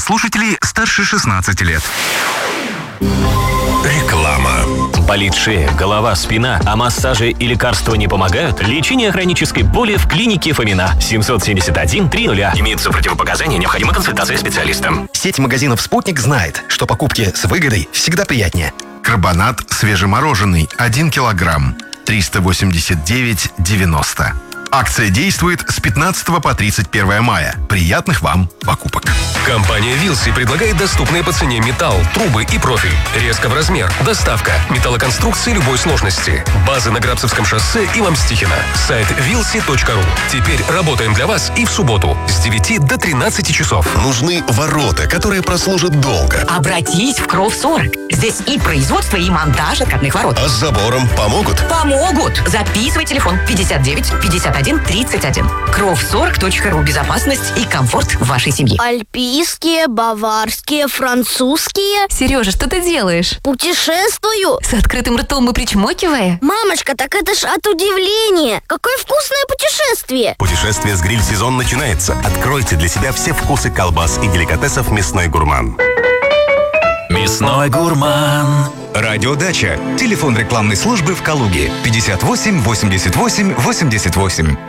слушателей старше 16 лет. Реклама. Болит шея, голова, спина, а массажи и лекарства не помогают? Лечение хронической боли в клинике Фомина. 771-300. Имеются противопоказания, необходима консультация специалиста. Сеть магазинов «Спутник» знает, что покупки с выгодой всегда приятнее. Карбонат свежемороженый 1 килограмм 389,90. Акция действует с 15 по 31 мая. Приятных вам покупок. Компания «Вилси» предлагает доступные по цене металл, трубы и профиль. Резко в размер. Доставка. Металлоконструкции любой сложности. Базы на Грабцевском шоссе и Ломстихина. Сайт vilsi.ru. Теперь работаем для вас и в субботу с 9 до 13 часов. Нужны ворота, которые прослужат долго. Обратись в Кров 40. Здесь и производство, и монтаж откатных ворот. А с забором помогут? Помогут. Записывай телефон 59 51 31. Кров40.ру. Безопасность и комфорт вашей семьи. Альпийские, баварские, французские. Сережа, что ты делаешь? Путешествую. С открытым ртом и причмокивая? Мамочка, так это ж от удивления. Какое вкусное путешествие. Путешествие с гриль-сезон начинается. Откройте для себя все вкусы колбас и деликатесов «Мясной гурман». Мясной гурман. Радиодача. Телефон рекламной службы в Калуге 58 88 88.